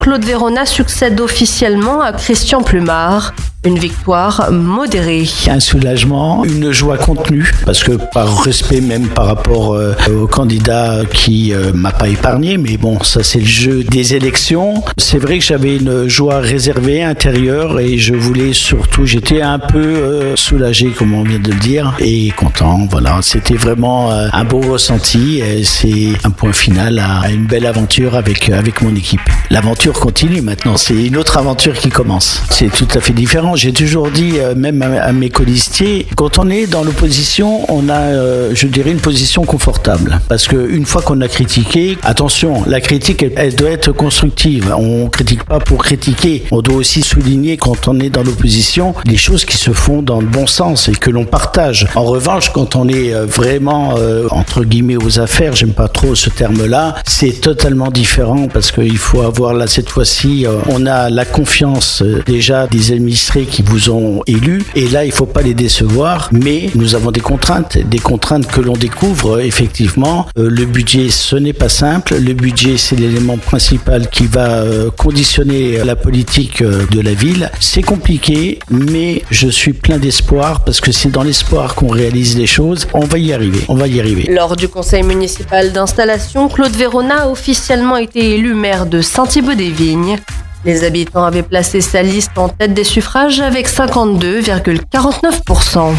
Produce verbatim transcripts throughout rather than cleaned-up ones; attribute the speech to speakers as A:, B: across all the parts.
A: Claude Verona succède officiellement à Christian Plumard. Une victoire modérée.
B: Un soulagement, une joie contenue, parce que par respect même par rapport euh, au candidat qui euh, m'a pas épargné, mais bon, ça c'est le jeu des élections. C'est vrai que j'avais une joie réservée intérieure et je voulais surtout, j'étais un peu euh, soulagé, comme on vient de le dire, et content. Voilà, c'était vraiment euh, un beau ressenti. Et c'est un point final à, à une belle aventure avec avec mon équipe. L'aventure continue maintenant. C'est une autre aventure qui commence. C'est tout à fait différent. J'ai toujours dit, euh, même à, à mes colistiers, quand on est dans l'opposition, on a, euh, je dirais, une position confortable. Parce qu'une fois qu'on a critiqué, attention, la critique, elle, elle doit être constructive. On critique pas pour critiquer. On doit aussi souligner, quand on est dans l'opposition, les choses qui se font dans le bon sens et que l'on partage. En revanche, quand on est vraiment, euh, entre guillemets, aux affaires, j'aime pas trop ce terme-là, c'est totalement différent parce qu'il faut avoir, là, cette fois-ci, euh, on a la confiance euh, déjà des administrés qui vous ont élus, et là il ne faut pas les décevoir, mais nous avons des contraintes, des contraintes que l'on découvre effectivement. Euh, le budget, ce n'est pas simple, le budget c'est l'élément principal qui va euh, conditionner la politique euh, de la ville. C'est compliqué, mais je suis plein d'espoir parce que c'est dans l'espoir qu'on réalise les choses. On va y arriver, on va y arriver.
A: Lors du conseil municipal d'installation, Claude Verona a officiellement été élu maire de Saint-Thibault-des-Vignes. Les habitants avaient placé sa liste en tête des suffrages avec cinquante-deux virgule quarante-neuf pour cent.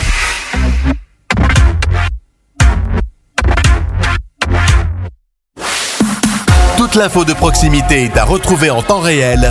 C: Toute l'info de proximité est à retrouver en temps réel